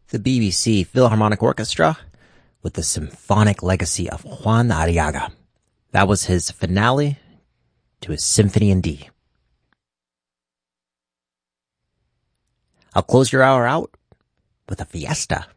the BBC Philharmonic Orchestra with the symphonic legacy of Juan Arriaga. That was his finale to his Symphony in D. I'll close your hour out with a fiesta.